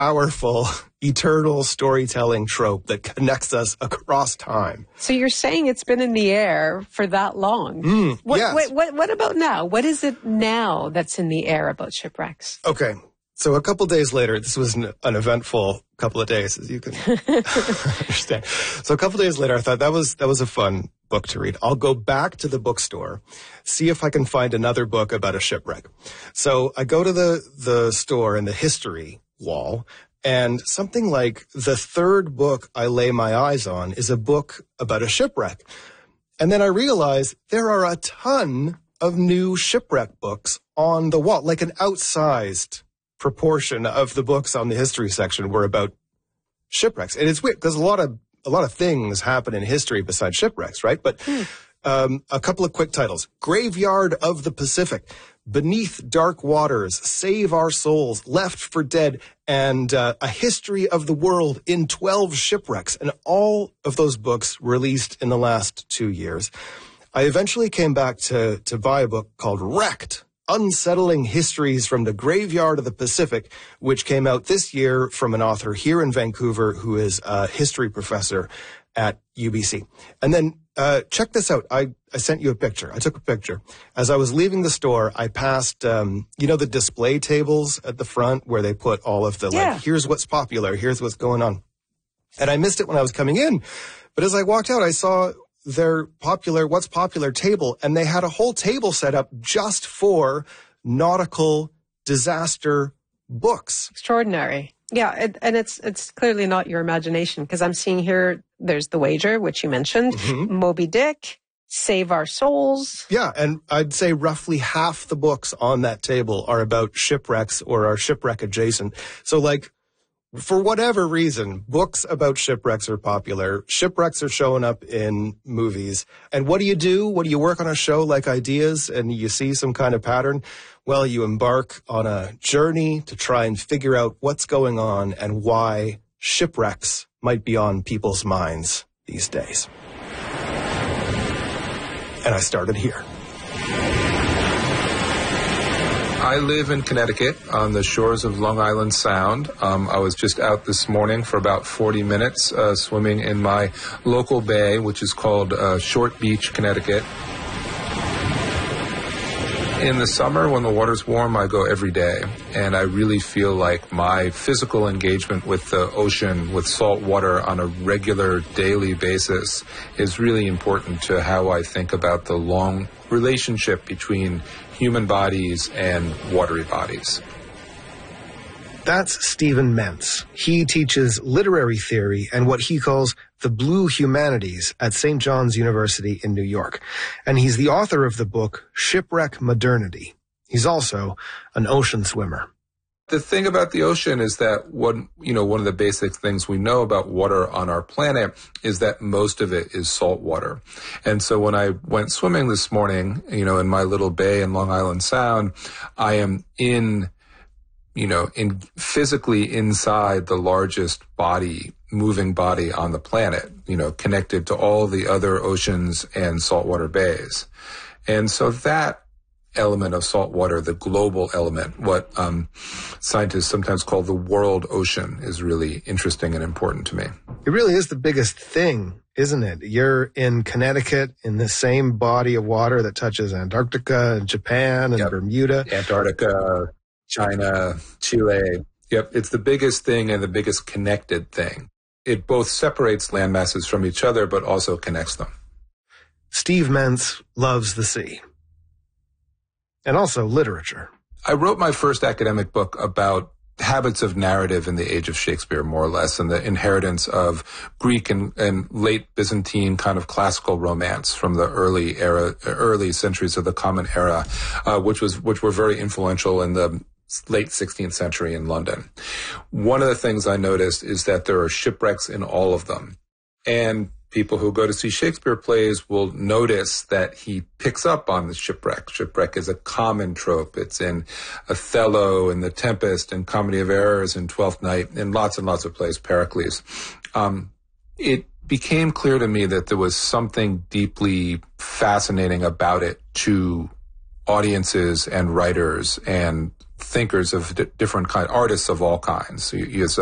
powerful, eternal storytelling trope that connects us across time. So you're saying it's been in the air for that long? Yes. What about now? What is it now that's in the air about shipwrecks? Okay. So a couple days later, this was an eventful couple of days, as you can understand. So a couple days later, I thought that was a fun book to read. I'll go back to the bookstore, see if I can find another book about a shipwreck. So I go to the store in the history wall, and something like the third book I lay my eyes on is a book about a shipwreck. And then I realize there are a ton of new shipwreck books on the wall, like an outsized proportion of the books on the history section were about shipwrecks. And it's weird because a lot of things happen in history besides shipwrecks, right? But a couple of quick titles: Graveyard of the Pacific, Beneath Dark Waters, Save Our Souls, Left for Dead, and A History of the World in 12 Shipwrecks. And all of those books released in the last 2 years. I eventually came back to buy a book called Wrecked: Unsettling Histories from the Graveyard of the Pacific, which came out this year from an author here in Vancouver who is a history professor at UBC. And then check this out. I sent you a picture. I took a picture. As I was leaving the store, I passed, the display tables at the front where they put all of the, here's what's popular, here's what's going on. And I missed it when I was coming in. But as I walked out, I saw their what's popular table, and they had a whole table set up just for nautical disaster books. Extraordinary. Yeah, and it's clearly not your imagination, because I'm seeing here there's The Wager, which you mentioned, Moby Dick, Save Our Souls. Yeah, and I'd say roughly half the books on that table are about shipwrecks or are shipwreck adjacent. So like, for whatever reason, books about shipwrecks are popular. Shipwrecks are showing up in movies. And what do you do? What do you work on a show like Ideas and you see some kind of pattern? Well, you embark on a journey to try and figure out what's going on and why shipwrecks might be on people's minds these days. And I started here. I live in Connecticut on the shores of Long Island Sound. I was just out this morning for about 40 minutes swimming in my local bay, which is called Short Beach, Connecticut. In the summer, when the water's warm, I go every day, and I really feel like my physical engagement with the ocean, with salt water on a regular daily basis is really important to how I think about the long relationship between human bodies and watery bodies. That's Stephen Mentz. He teaches literary theory and what he calls the blue humanities at St. John's University in New York. And he's the author of the book Shipwreck Modernity. He's also an ocean swimmer. The thing about the ocean is that one of the basic things we know about water on our planet is that most of it is salt water. And so when I went swimming this morning, in my little bay in Long Island Sound, I am in physically inside the largest moving body on the planet, connected to all the other oceans and saltwater bays. And so that element of salt water, the global element, what scientists sometimes call the world ocean, is really interesting and important to me. It really is the biggest thing, isn't it? You're in Connecticut in the same body of water that touches Antarctica and Japan and Bermuda. Antarctica, China, Chile. Yep, it's the biggest thing and the biggest connected thing. It both separates land masses from each other, but also connects them. Steve Mentz loves the sea. And also literature. I wrote my first academic book about habits of narrative in the age of Shakespeare, more or less, and the inheritance of Greek and late Byzantine kind of classical romance from the early centuries of the Common Era, which were very influential in the late 16th century in London. One of the things I noticed is that there are shipwrecks in all of them. And people who go to see Shakespeare plays will notice that he picks up on the shipwreck. Shipwreck is a common trope. It's in Othello and The Tempest and Comedy of Errors and Twelfth Night and lots of plays, Pericles. It became clear to me that there was something deeply fascinating about it to audiences and writers and thinkers of different artists of all kinds. He is